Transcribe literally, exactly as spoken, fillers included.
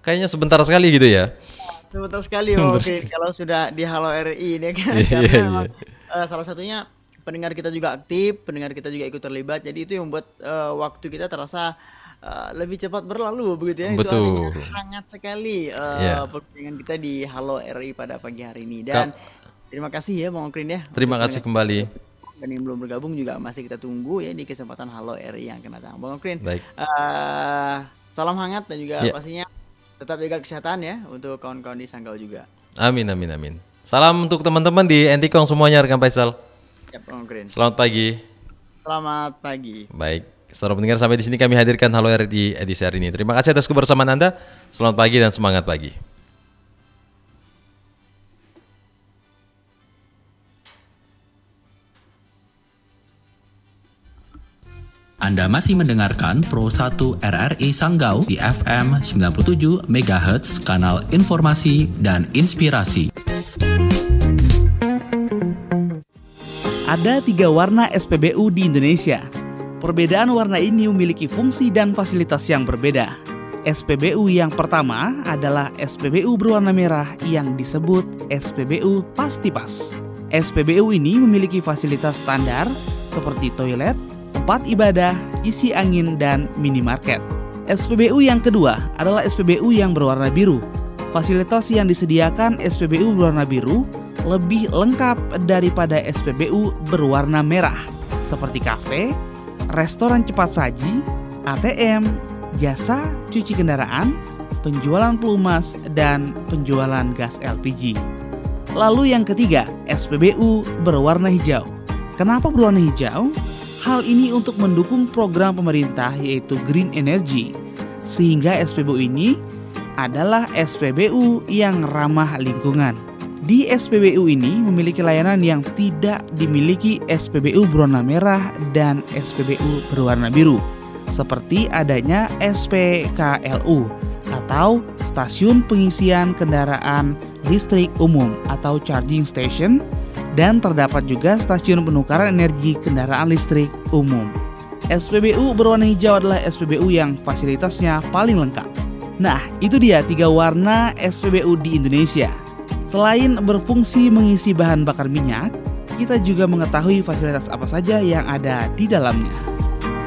Kayaknya sebentar sekali gitu ya. Sebentar sekali mungkin kalau sudah di Halo R I ini kan Iya karena iya. memang eh, salah satunya pendengar kita juga aktif, pendengar kita juga ikut terlibat. Jadi itu yang membuat eh, waktu kita terasa eh, lebih cepat berlalu begitu ya. Itu artinya Betul. hangat sekali eh, Ya. perbincangan kita di Halo R I pada pagi hari ini. Dan Kak, terima kasih ya Bang Okrin ya terima untuk kasih pendengar kembali. dan yang belum bergabung juga masih kita tunggu ya di kesempatan Halo R I yang akan datang. Bang Okrin, Baik. eh, salam hangat dan juga Ya. pastinya tetap jaga kesehatan ya untuk kawan-kawan di Sanggau juga. Amin amin amin. Salam untuk teman-teman di Antikong semuanya rekan Faisal. Ya, Bang Okrin. Selamat pagi. Selamat pagi. Baik. Saudara pendengar, sampai di sini kami hadirkan Halo R I di edisi hari ini. Terima kasih atas kebersamaan Anda. Selamat pagi dan semangat pagi. Anda masih mendengarkan Pro satu R R I Sanggau di F M sembilan puluh tujuh megahertz, kanal informasi dan inspirasi. Ada tiga warna S P B U di Indonesia. Perbedaan warna ini memiliki fungsi dan fasilitas yang berbeda. S P B U yang pertama adalah S P B U berwarna merah yang disebut S P B U Pastipas. S P B U ini memiliki fasilitas standar seperti toilet, tempat ibadah, isi angin, dan minimarket. S P B U yang kedua adalah S P B U yang berwarna biru. Fasilitas yang disediakan S P B U berwarna biru lebih lengkap daripada S P B U berwarna merah, seperti kafe, restoran cepat saji, A T M, jasa cuci kendaraan, penjualan pelumas, dan penjualan gas L P G. Lalu yang ketiga, S P B U berwarna hijau. Kenapa berwarna hijau? Hal ini untuk mendukung program pemerintah yaitu Green Energy, sehingga S P B U ini adalah S P B U yang ramah lingkungan. Di S P B U ini memiliki layanan yang tidak dimiliki S P B U berwarna merah dan S P B U berwarna biru, seperti adanya S P K L U atau Stasiun Pengisian Kendaraan Listrik Umum atau Charging Station, dan terdapat juga Stasiun Penukaran Energi Kendaraan Listrik Umum. S P B U berwarna hijau adalah S P B U yang fasilitasnya paling lengkap. Nah, itu dia tiga warna S P B U di Indonesia. Selain berfungsi mengisi bahan bakar minyak, kita juga mengetahui fasilitas apa saja yang ada di dalamnya.